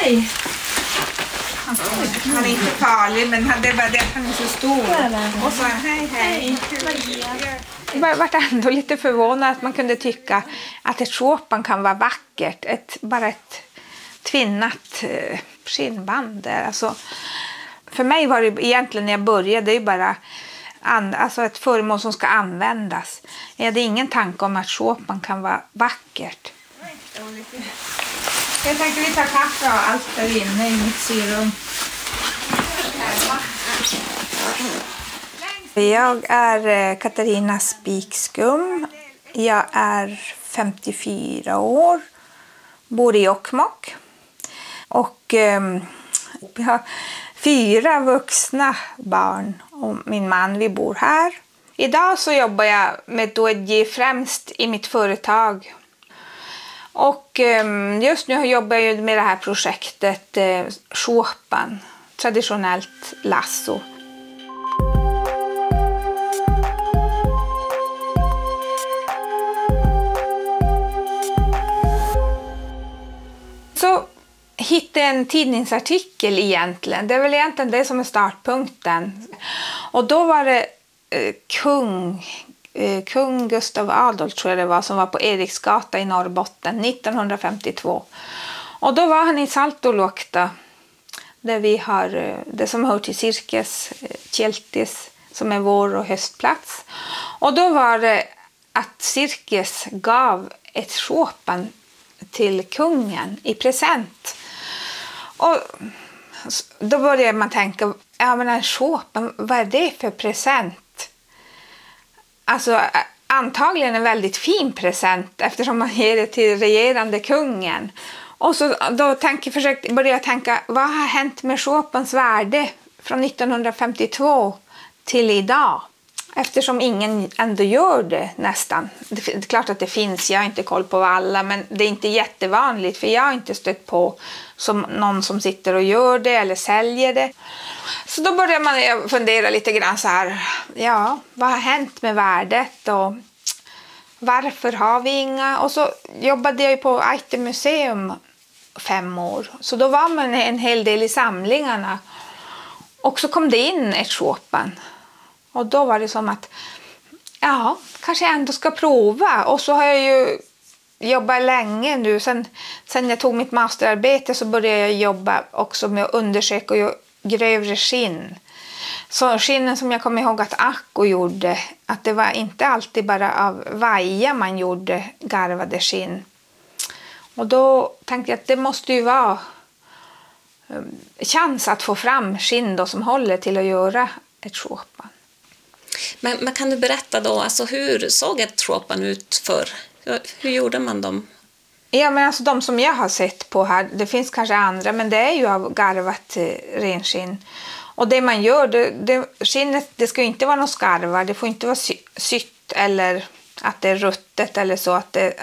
Hej! Han är inte farlig, men det är bara det att han är så stor. Och så hej. Jag var ändå lite förvånad att man kunde tycka att ett såpan kan vara vackert. Bara ett tvinnat skinnband där. Alltså, för mig var det egentligen när jag började det är bara alltså ett föremål som ska användas. Jag hade ingen tanke om att såpan kan vara vackert. Jag tänkte vi tar kaffe och allt där inne i mitt syrum. Jag är Katarina Spikskum. Jag är 54 år. Bor i Jokkmokk. Och jag har 4 vuxna barn och min man, vi bor här. Idag så jobbar jag med Dodji främst i mitt företag. Och just nu jobbar jag med det här projektet såpan, traditionellt lasso. Så hittade en tidningsartikel egentligen. Det är väl egentligen det som är startpunkten. Och då var det kung Gustav Adolf tror jag det var som var på Eriksgata i Norrbotten 1952. Och då var han i Saltoluokta där vi har det som hör till Sirkes, Tjeltis som är vår- och höstplats. Och då var det att Sirkes gav ett såpan till kungen i present. Och då började man tänka, ja men en såpan, vad är det för present? Alltså antagligen en väldigt fin present eftersom man ger det till regerande kungen. Och så då började jag tänka, vad har hänt med såpans värde från 1952 till idag? Eftersom ingen ändå gör det nästan. Det är klart att det finns, jag har inte koll på alla, men det är inte jättevanligt för jag har inte stött på som någon som sitter och gör det eller säljer det. Så då börjar man fundera lite grann så här, ja, vad har hänt med värdet och varför har vi inga? Och så jobbade jag ju på Aitte museum 5 år, så då var man en hel del i samlingarna. Och så kom det in ett såpan. Och då var det som att, ja, kanske jag ändå ska prova. Och så har jag ju jobbat länge nu. Sen jag tog mitt masterarbete så började jag jobba också med att undersöka grövre skinn. Så skinnen som jag kommer ihåg att Akko gjorde, att det var inte alltid bara av vaja man gjorde garvade skinn. Och då tänkte jag att det måste ju vara chans att få fram skinn då som håller till att göra ett såpan. Men kan du berätta då, alltså hur såg ett såpan ut förr? Hur gjorde man dem? Ja, men alltså de som jag har sett på här, det finns kanske andra, men det är ju av garvat renskinn. Och det man gör, skinnet, det ska ju inte vara någon skarvar, det får inte vara sytt eller att det är ruttet eller så att det